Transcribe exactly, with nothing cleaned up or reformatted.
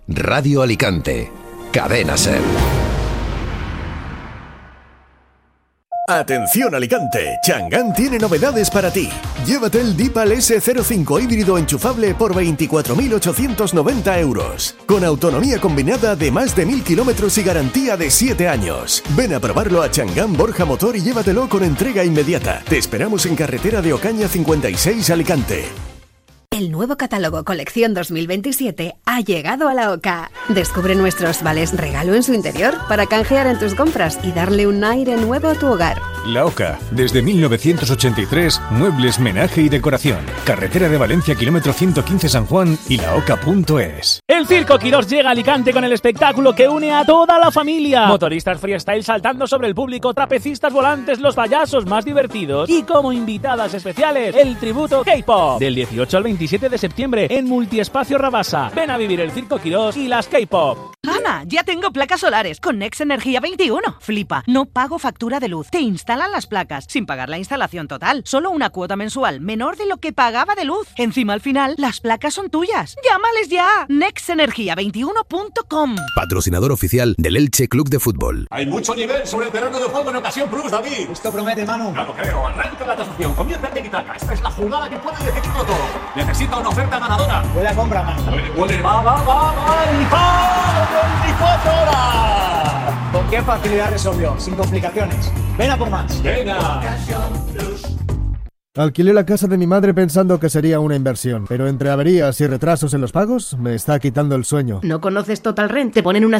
Radio Alicante. Cadena SER. Atención Alicante, Chang'an tiene novedades para ti. Llévate el Deepal ese cero cinco híbrido enchufable por veinticuatro mil ochocientos noventa euros. Con autonomía combinada de más de mil kilómetros y garantía de siete años. Ven a probarlo a Chang'an Borja Motor y llévatelo con entrega inmediata. Te esperamos en carretera de Ocaña cincuenta y seis Alicante. El nuevo catálogo Colección dos mil veintisiete ha llegado a la OCA. Descubre nuestros vales regalo en su interior para canjear en tus compras y darle un aire nuevo a tu hogar. La OCA, desde mil novecientos ochenta y tres, muebles, menaje y decoración. Carretera de Valencia, kilómetro ciento quince San Juan y la oca punto es. El Circo Quirós llega a Alicante con el espectáculo que une a toda la familia. Motoristas freestyle saltando sobre el público, trapecistas volantes, los payasos más divertidos y como invitadas especiales, el tributo K-pop. Del dieciocho al veintisiete de septiembre en Multiespacio Rabasa. Ven a vivir el Circo Quirós y las K-pop. Ana, ya tengo placas solares con Nex Energía veintiuno. Flipa, no pago factura de luz. Te instalan las placas sin pagar la instalación total. Solo una cuota mensual menor de lo que pagaba de luz. Encima al final, las placas son tuyas. ¡Llámales ya! nex energía veintiuno punto com. Patrocinador oficial del Elche Club de Fútbol. Hay mucho nivel sobre el terreno de juego en Ocasión Plus, David. Esto promete, Manu. Claro, creo. Arranca la tasación. Comienza el tiki-taka. Esta es la jugada que puede decidirlo todo. Necesita una oferta ganadora. Buena compra, Manu. Huele, va, va, va, va. ¡Y va! veinticuatro horas! ¿Con qué facilidad resolvió? Sin complicaciones. Ven a por más. Venga. Alquilé la casa de mi madre pensando que sería una inversión, pero entre averías y retrasos en los pagos me está quitando el sueño. ¿No conoces Total Rent? Te ponen una